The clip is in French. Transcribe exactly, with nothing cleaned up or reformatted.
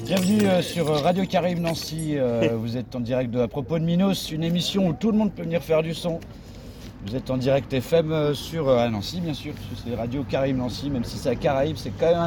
Bienvenue euh, sur Radio Caraïbes Nancy, euh, vous êtes en direct de À propos de Minos, une émission où tout le monde peut venir faire du son. Vous êtes en direct F M euh, sur euh, à Nancy bien sûr, parce que c'est Radio Caraïbes Nancy, même si c'est à Caraïbes, c'est quand même un